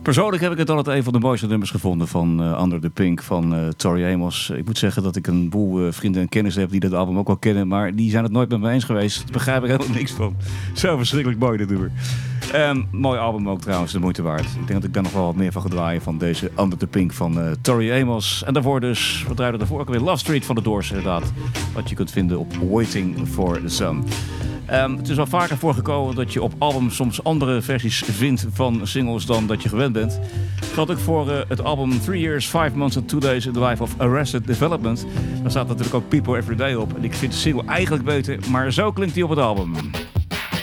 Persoonlijk heb ik het altijd een van de mooiste nummers gevonden van Under the Pink van Tori Amos. Ik moet zeggen dat ik een boel vrienden en kennissen heb die dat album ook wel kennen, maar die zijn het nooit met me eens geweest. Daar begrijp ik helemaal niks van. Zo verschrikkelijk mooi dit nummer. Mooi album ook trouwens, de moeite waard. Ik denk dat ik daar nog wel wat meer van ga draaien van deze Under the Pink van Tori Amos. En daarvoor dus, wat draaide daarvoor ook weer? Love Street van de Doors inderdaad. Wat je kunt vinden op Waiting for the Sun. Het is wel vaker voorgekomen dat je op albums soms andere versies vindt van singles dan dat je gewend bent. Dat geldt ook voor het album 3 Years, 5 Months and 2 Days in the Life of Arrested Development. Daar staat natuurlijk ook People Every Day op. En ik vind de single eigenlijk beter, maar zo klinkt die op het album.